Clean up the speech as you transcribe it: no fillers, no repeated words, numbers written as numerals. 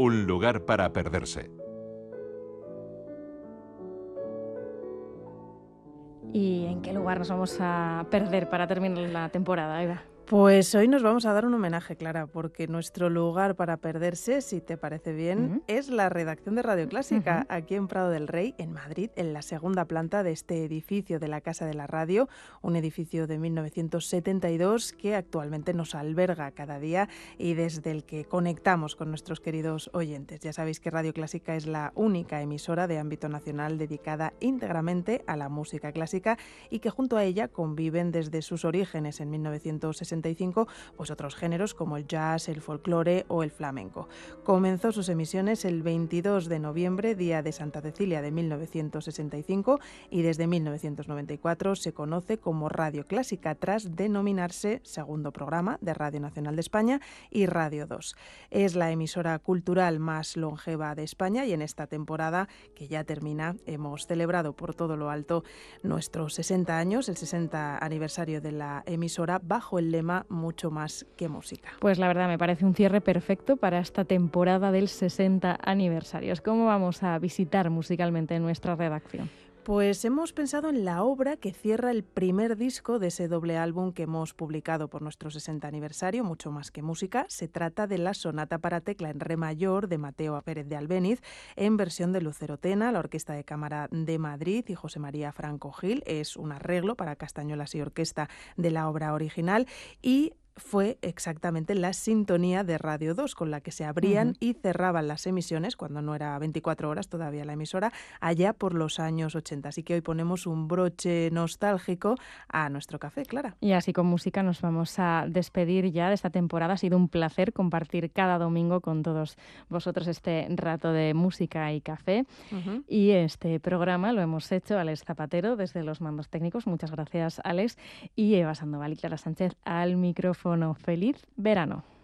Un lugar para perderse. ¿Y en qué lugar nos vamos a perder para terminar la temporada, Eva? Pues hoy nos vamos a dar un homenaje, Clara, porque nuestro lugar para perderse, si te parece bien, es la redacción de Radio Clásica, aquí en Prado del Rey, en Madrid, en la segunda planta de este edificio de la Casa de la Radio, un edificio de 1972 que actualmente nos alberga cada día y desde el que conectamos con nuestros queridos oyentes. Ya sabéis que Radio Clásica es la única emisora de ámbito nacional dedicada íntegramente a la música clásica y que junto a ella conviven desde sus orígenes en 1965 pues otros géneros como el jazz, el folclore o el flamenco. Comenzó sus emisiones el 22 de noviembre, día de Santa Cecilia de 1965, y desde 1994 se conoce como Radio Clásica, tras denominarse segundo programa de Radio Nacional de España y Radio 2. Es la emisora cultural más longeva de España y en esta temporada, que ya termina, hemos celebrado por todo lo alto nuestros 60 años, el 60 aniversario de la emisora, bajo el lema Mucho más que música. Pues la verdad me parece un cierre perfecto para esta temporada del 60 aniversarios. ¿Cómo vamos a visitar musicalmente nuestra redacción? Pues hemos pensado en la obra que cierra el primer disco de ese doble álbum que hemos publicado por nuestro 60 aniversario, Mucho más que música. Se trata de la sonata para tecla en re mayor de Mateo Pérez de Albéniz, en versión de Lucero Tena, la Orquesta de Cámara de Madrid, y José María Franco Gil. Es un arreglo para castañuelas y orquesta de la obra original y fue exactamente la sintonía de Radio 2 con la que se abrían y cerraban las emisiones, cuando no era 24 horas todavía la emisora, allá por los años 80. Así que hoy ponemos un broche nostálgico a nuestro café, Clara. Y así con música nos vamos a despedir ya de esta temporada. Ha sido un placer compartir cada domingo con todos vosotros este rato de música y café. Y este programa lo hemos hecho Alex Zapatero desde los mandos técnicos. Muchas gracias, Alex. Y Eva Sandoval y Clara Sánchez al micrófono. ¡Feliz verano!